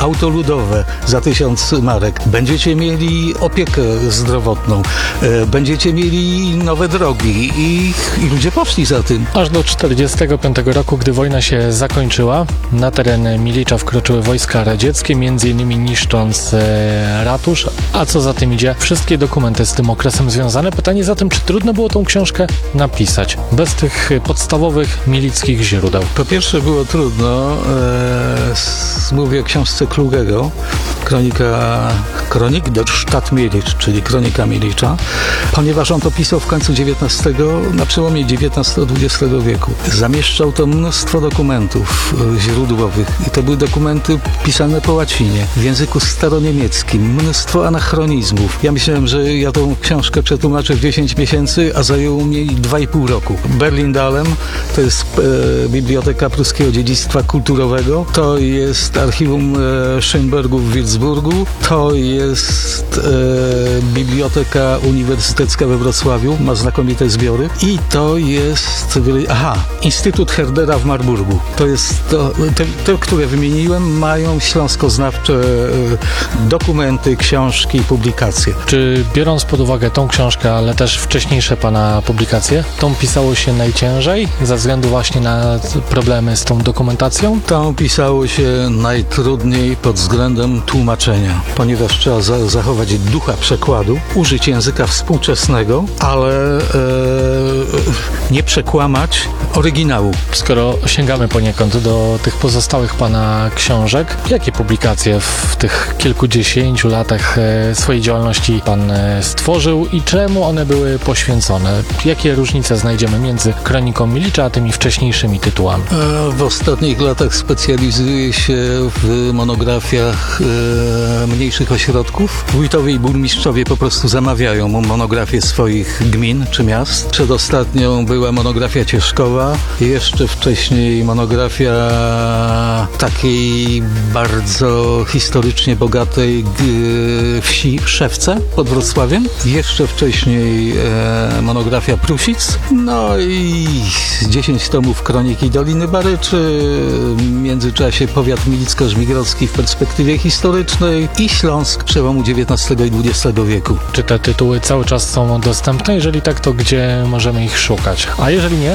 auto ludowe za 1000 marek. Będziecie mieli opiekę zdrowotną. Będziecie mieli nowe drogi i ludzie poszli za tym. Aż do 1945 roku, gdy wojna się zakończyła, na teren Milicza wkroczyły wojska radzieckie, m.in. niszcząc ratusz, a co za tym idzie, wszystkie dokumenty z tym okresem związane. Pytanie zatem, czy trudno było tą książkę napisać bez tych podstawowych milickich źródeł? Po pierwsze było trudno, mówię o książce Klugego, Kronik der Stadt Milicz, czyli Kronika Milicza, ponieważ on to pisał w końcu XIX, na przełomie XIX-XX wieku. Zamieszczał to mnóstwo dokumentów źródłowych i to były dokumenty pisane po łacinie, w języku staroniemieckim, mnóstwo anachronizmów. Ja myślałem, że ja tą książkę przetłumaczę w 10 miesięcy, a zajęło mi 2,5 roku. Berlin-Dahlem to jest Biblioteka Pruskiego Dziedzictwa Kulturowego, to jest Archiwum Schönbergu w Würzburgu, to jest Biblioteka Uniwersytecka we Wrocławiu, ma znakomite zbiory i to jest Instytut Herdera w Marburgu. To jest te, które wymieniłem, mają śląskoznawcze dokumenty, książki, publikacje. Czy biorąc pod uwagę tą książkę, ale też wcześniejsze pana publikacje, tą pisało się najciężej ze względu właśnie na problemy z tą dokumentacją? Tą pisało się najtrudniej pod względem tłumaczenia, ponieważ trzeba zachować ducha przekładu, użyć języka współczesnego, ale nie przekłamać oryginału. Skoro sięgamy poniekąd do tych pozostałych pana książek, jakie publikacje w tych kilkudziesięciu latach swojej działalności pan stworzył i czemu one były poświęcone? Jakie różnice znajdziemy między Kroniką Milicza a tymi wcześniejszymi tytułami? W ostatnich latach specjalizuję się w monografiach mniejszych ośrodków. Wójtowie i burmistrzowie po prostu zamawiają monografię swoich gmin czy miast. Przedostatnią była monografia Cieszkowa, jeszcze wcześniej monografia takiej bardzo historycznie bogatej wsi Szewce pod Wrocławiem. Jeszcze wcześniej monografia Prusic. No i 10 tomów Kroniki Doliny Baryczy, w międzyczasie powiat milicko-żmigrodzki w perspektywie historycznej i Śląsk przełomu XIX i XX wieku. Czy te tytuły cały czas są dostępne? Jeżeli tak, to gdzie możemy ich szukać? A jeżeli nie,